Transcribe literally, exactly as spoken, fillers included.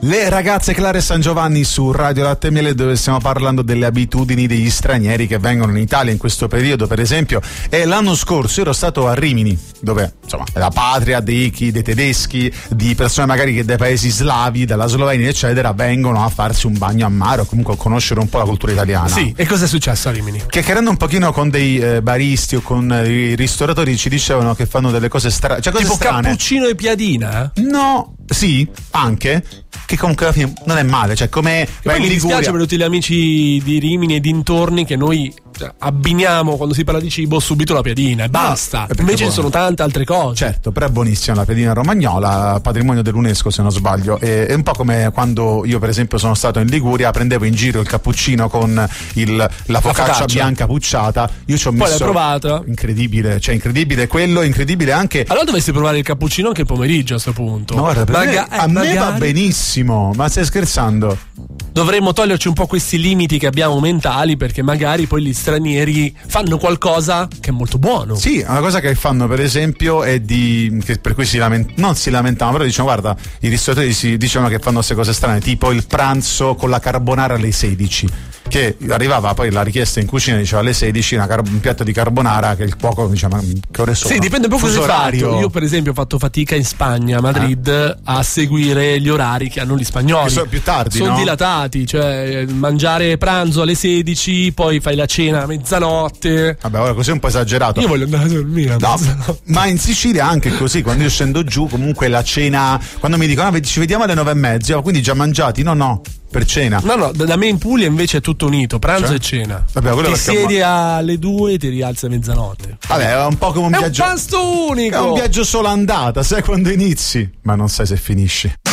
Le ragazze Clara e San Giovanni su Radio Latte e Miele, dove stiamo parlando delle abitudini degli stranieri che vengono in Italia in questo periodo, per esempio. E l'anno scorso ero stato a Rimini, dove insomma è la patria dei, dei tedeschi, di persone magari che dai paesi slavi, dalla Slovenia eccetera, vengono a farsi un bagno a mare o comunque a conoscere un po' la cultura italiana. Sì, e cosa è successo a Rimini? Chiacchierando un pochino con dei eh, baristi o con eh, i ristoratori, ci dicevano che fanno delle cose strane, cioè cose tipo strane. cappuccino e piadina? No, sì, anche, che comunque alla fine non è male, cioè come poi mi dispiace per tutti gli amici di Rimini e dintorni che noi cioè, abbiniamo quando si parla di cibo subito la piadina e basta. No, invece ci sono tante altre cose. Certo, però è buonissima la piadina romagnola, patrimonio dell'UNESCO se non sbaglio. È, è un po' come quando io per esempio sono stato in Liguria, prendevo in giro il cappuccino con il, la focaccia, focaccia bianca pucciata. Io ci ho messo. Poi l'hai provato? Incredibile, cioè incredibile quello, incredibile anche. Allora dovresti provare il cappuccino anche il pomeriggio a questo punto. No, guarda, per Maga- me, a eh, me magari... va benissimo, ma stai scherzando? Dovremmo toglierci un po' questi limiti che abbiamo mentali, perché magari poi gli stranieri fanno qualcosa che è molto buono. Sì, una cosa che fanno per esempio è di che per cui si lament- non si lamentavano, però dicevano guarda, i ristoratori si dicevano che fanno queste cose strane, tipo il pranzo con la carbonara alle sedici, che arrivava poi la richiesta in cucina, diceva alle sedici una car- un piatto di carbonara, che il cuoco diceva ma che ore sono? Sì, dipende un po' cosa hai orario. fatto. Io per esempio ho fatto fatica in Spagna, a Madrid, eh? a seguire gli orari che hanno gli spagnoli. Che sono più tardi, sono no? dilatati, cioè mangiare pranzo alle sedici, poi fai la cena a mezzanotte. Vabbè, ora così è un po' esagerato. Io voglio andare a dormire a no, mezzanotte. ma in Sicilia anche così, quando io scendo giù comunque la cena, quando mi dicono ah, ci vediamo alle nove e mezza, quindi già mangiati, no no, per cena. No no, da me in Puglia invece è tutto unito, pranzo cioè? e cena. Vabbè, quello ti siedi ma... alle due e ti rialzi a mezzanotte. Vabbè, è un po' come un è viaggio. È un pasto unico. È un viaggio solo andata, sai quando inizi, ma non sai se finisci.